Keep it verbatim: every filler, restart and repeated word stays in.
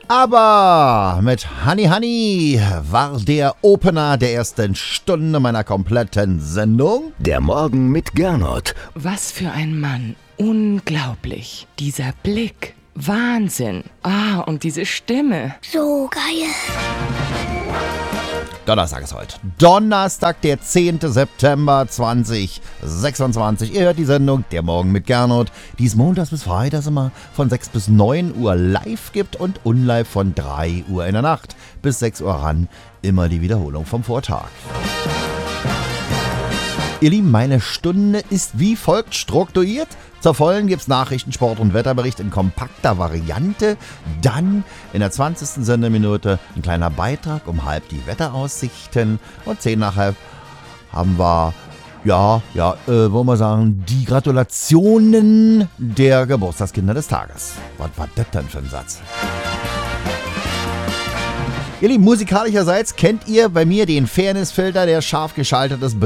Aber mit Honey Honey war der Opener der ersten Stunde meiner kompletten Sendung. Der Morgen mit Gernot. Was für ein Mann. Unglaublich. Dieser Blick. Wahnsinn. Ah, und diese Stimme. So geil. Donnerstag ist heute. Donnerstag, der zehnte September zweitausendsechsundzwanzig. Ihr hört die Sendung Der Morgen mit Gernot, die es montags bis freitags immer von sechs bis neun Uhr live gibt und unlive von drei Uhr in der Nacht bis sechs Uhr ran. Immer die Wiederholung vom Vortag. Ihr Lieben, meine Stunde ist wie folgt strukturiert. Zur vollen gibt's Nachrichten, Sport und Wetterbericht in kompakter Variante. Dann in der zwanzigsten Sendeminute ein kleiner Beitrag um halb die Wetteraussichten. Und zehn nach halb haben wir, ja, ja, äh, wollen wir sagen, die Gratulationen der Geburtstagskinder des Tages. Was war das denn für ein Satz? Ihr Lieben, musikalischerseits kennt ihr bei mir den Fairness-Filter, der scharf geschaltet ist,